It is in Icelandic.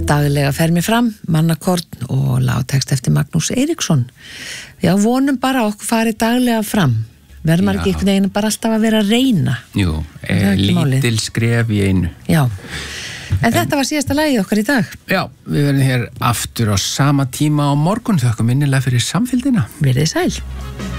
Daglega fer mér fram, Mannakorn og lagtext eftir Magnús Eiríksson. Já, vonum bara okkur farið daglega fram. Verður maður ekki einhvern veginn bara alltaf að vera að reyna? Jú, lítil skref í einu. Já, en þetta var síðasta lagið okkar í dag. Já, við verðum hér aftur á sama tíma á morgun. Þökkum innilega fyrir samfylgdina. Verið sæl.